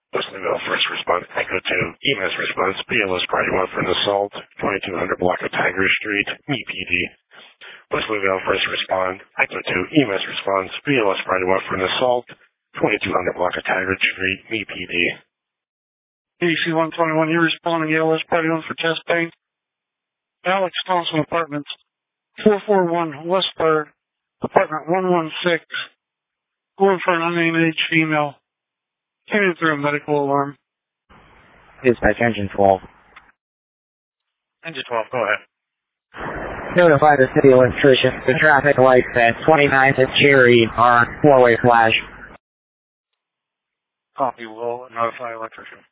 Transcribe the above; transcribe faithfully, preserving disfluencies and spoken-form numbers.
Wesleyville first response, Echo two, E M S response, B L S Party one for an assault, twenty-two hundred block of Tiger Street, M E P D. Wesleyville first respond, Echo two, E M S response, B L S Party one for an assault, twenty-two hundred block of Tiger Street, M E P D. A C one twenty-one, you responding, E L S Party one for chest pain. Alex Thompson Apartments, four four one West third, Apartment one one six, going for an unnamed age female. Came in through a medical alarm. Dispatch engine twelve. Engine twelve, go ahead. Notify the city electrician. The traffic lights at twenty-ninth and Cherry are four-way flash. Copy, will notify electrician.